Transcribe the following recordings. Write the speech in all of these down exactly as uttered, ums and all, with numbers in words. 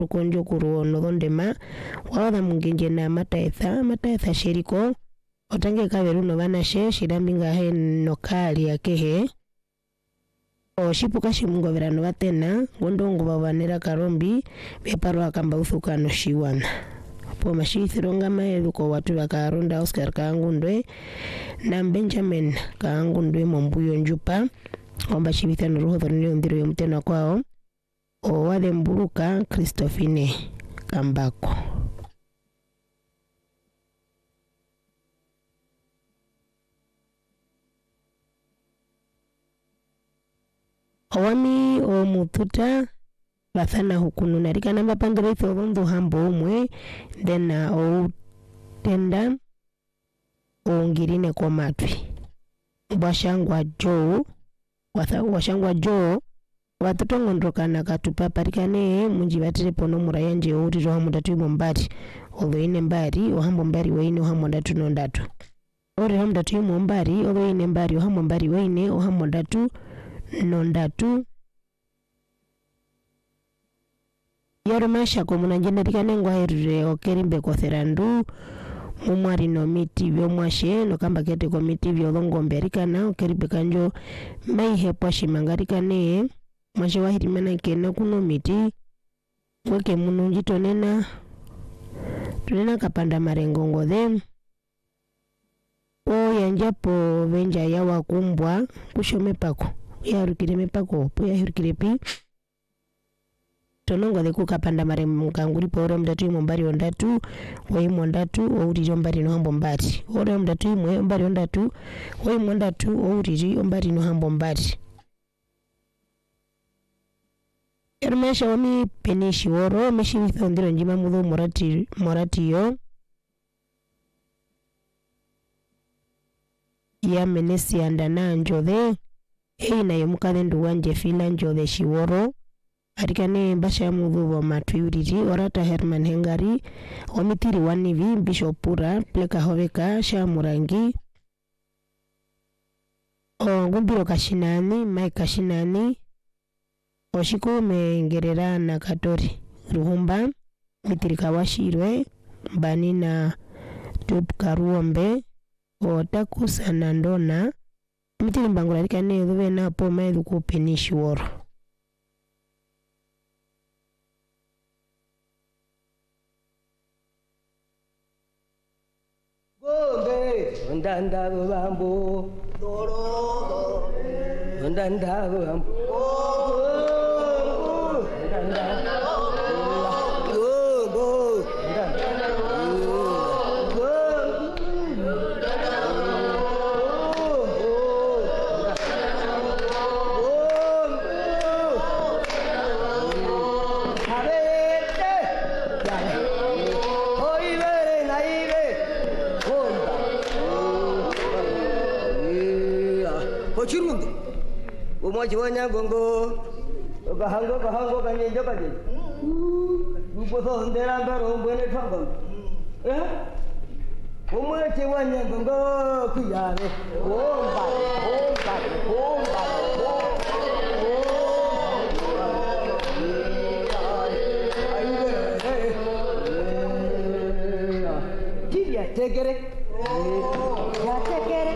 rukonjo kuruono dondema wawatha mungenje na mataetha mataetha sheriko otange kaveruno vanashe shidambinga he nokali yakehe o shipuka shimungo verano vatena gondongo vavanera karombi veparo akamba uthukano shiwana po mashithironga maeduko watu vakaronda Oscar Kaangundwe na Benjamin Kaangundwe mombuyo njupa kwamba shibithano roho dhonio ndiro yomtena kwao o wade mburuka Christophine Kambako. Owami o mututa bathana hukunu narika namba pandore thobondu hambo umwe dena o tenda o ngirine kwa matwi bashangwa jo watha washangwa jo watoto ngondokana katupa parikane munji batire pono murayanje uri ro hamudatu mombati oloine mbari o hambo mbari weine o hamondatu nondatu ori hamudatu mombari oloine mbari o hambo mbari weine o hamondatu nondatu yarumasha ko munanjenderika nengwa herure okerimbe kotherandu mumwari no miti byo mwashe no kamba kete ko miti byo longombe rikana okeribe kanjo mai hepo shimangarika ne mwashe wahirimana kena kuno miti weke mununji tonena tonena kapanda marengo ngode o yanjapo venja ya wakumbwa kushome pako ya rukire mepako po ya rukire pi tonongo de kukapanda mare mukanguri poro mdatu mombari ondatu wei mondatu ouriri ombari no hambo mbari ore mdatu imwe ombari ondatu wei mondatu ouriri ombari no hambo mbari ermesha wami penishi woro meshi withondiro njima mudho morati moratiyo ya menesi andana njode hei na yomukade nduwanje fila njode shiworo arikane basha mudhu wa matwiuriri orata Herman Hengari omitiri wanivi bishopura pleka hoveka sha murangi o gumbiro kashinani mai kashinani oshiko mengerera na katori ruhumba mitiri kawashirwe bani na tup karuombe o takusa na ndona mitiri mbangula arikane dhuwe na po maedhu kupenishi woro Ndanda bambo doro ndanda bambo ndanda go Chirundo umoja wanya gongo bahango bahango kanyenjo kaje upo so ndera ndaro mbene twango eh umoja wanya gongo kuyare omba omba omba ya tegere ya tegere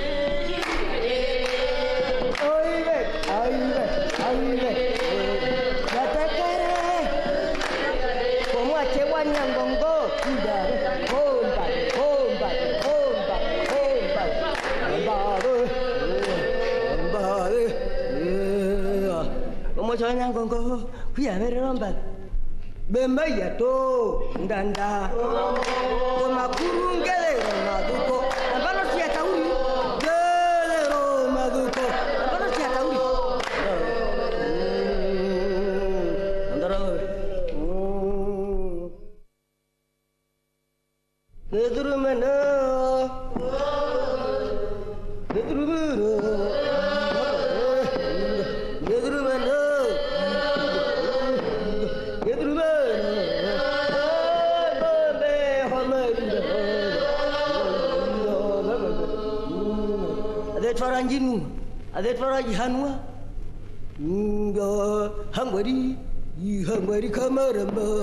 Mojonya gongo kuya veromba bemba ya to ndanda ko makurungele maduko ambalo sia tauri gele ro maduko ambalo sia tauri andara neduru mena neduru Faranjinu adet faraji hanwa ngo hangwari hangwari kamaramba